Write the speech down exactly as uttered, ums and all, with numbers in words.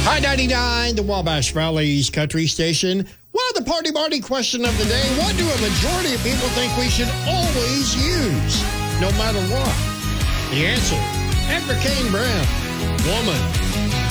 High ninety-nine, the Wabash Valley's country station. Well, the party party question of the day. What do a majority of people think we should always use, no matter what? The answer, Edgar Kane Brown, woman.